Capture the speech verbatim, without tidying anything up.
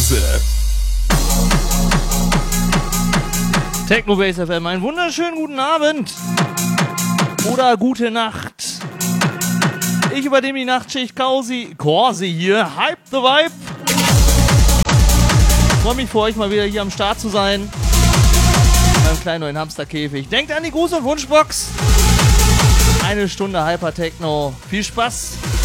Hause. Technobase F M, einen wunderschönen guten Abend. Oder gute Nacht. Ich übernehme die Nachtschicht Kausi, Korsi hier. Hype the Vibe. Ich freue mich für euch mal wieder hier am Start zu sein. In meinem kleinen neuen Hamsterkäfig. Denkt an die Gruß- und Wunschbox. Eine Stunde Hyper Techno. Viel Spaß.